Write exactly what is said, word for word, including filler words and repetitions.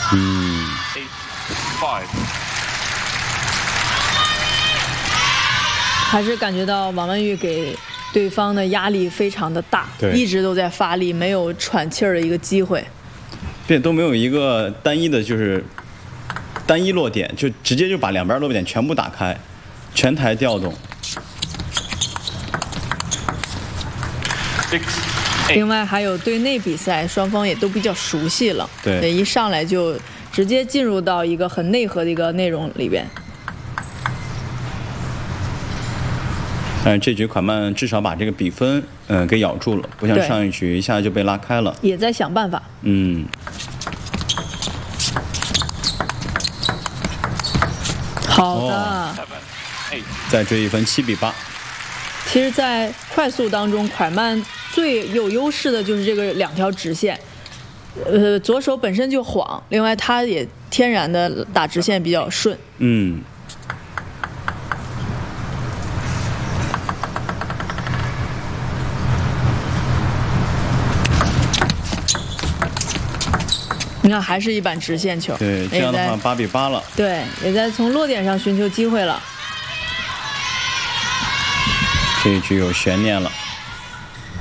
嗯。 还是感觉到王曼玉给对方的压力非常的大，一直都在发力，没有喘气儿的一个机会， 并都没有一个单一的，就是单一落点，就直接就把两边落点全部打开，全台调动。 另外还有队内比赛，双方也都比较熟悉了， 对， 一上来就直接进入到一个很内核的一个内容里边。 但是这局款曼至少把这个比分嗯、呃、给咬住了，不像上一局一下就被拉开了。 也在想办法。 嗯。 好的。哦、 再追一分，七比八。 其实，在快速当中，款曼最有优势的就是这个两条直线。呃，左手本身就晃，另外他也天然的打直线比较顺。 嗯。 你看，还是一板直线球。 对，这样的话八比八了。 对，也在从落点上寻求机会了。 这一局有悬念了。